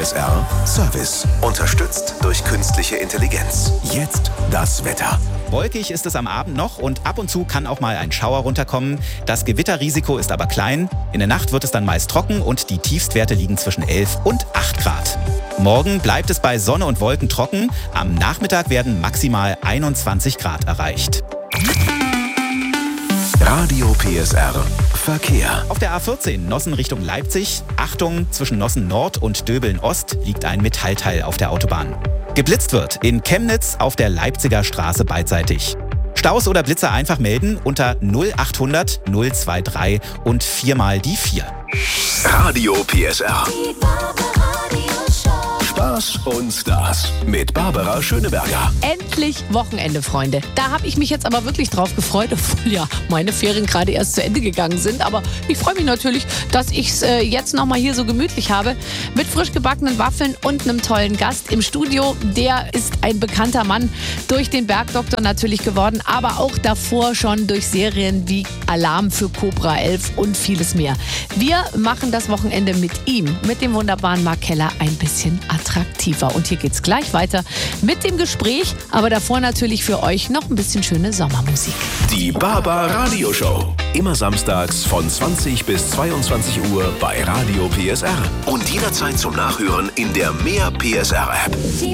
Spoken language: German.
PSR Service. Unterstützt durch künstliche Intelligenz. Jetzt das Wetter. Wolkig ist es am Abend noch und ab und zu kann auch mal ein Schauer runterkommen. Das Gewitterrisiko ist aber klein. In der Nacht wird es dann meist trocken und die Tiefstwerte liegen zwischen 11 und 8 Grad. Morgen bleibt es bei Sonne und Wolken trocken. Am Nachmittag werden maximal 21 Grad erreicht. Radio PSR Verkehr. Auf der A14 Nossen Richtung Leipzig. Achtung, zwischen Nossen Nord und Döbeln Ost liegt ein Metallteil auf der Autobahn. Geblitzt wird in Chemnitz auf der Leipziger Straße beidseitig. Staus oder Blitzer einfach melden unter 0800 023 und 4 mal die 4. Radio PSR. Spaß und Stars mit Barbara Schöneberger. Endlich Wochenende, Freunde. Da habe ich mich jetzt aber wirklich drauf gefreut, obwohl ja meine Ferien gerade erst zu Ende gegangen sind. Aber ich freue mich natürlich, dass ich es jetzt nochmal hier so gemütlich habe. Mit frisch gebackenen Waffeln und einem tollen Gast im Studio. Der ist ein bekannter Mann, durch den Bergdoktor natürlich geworden, aber auch davor schon durch Serien wie Alarm für Cobra 11 und vieles mehr. Wir machen das Wochenende mit ihm, mit dem wunderbaren Mark Keller, ein bisschen attraktiver. Und hier geht's gleich weiter mit dem Gespräch, aber davor natürlich für euch noch ein bisschen schöne Sommermusik. Die Barbar Radio Show. Immer samstags von 20 bis 22 Uhr bei Radio PSR. Und jederzeit zum Nachhören in der Mehr PSR App.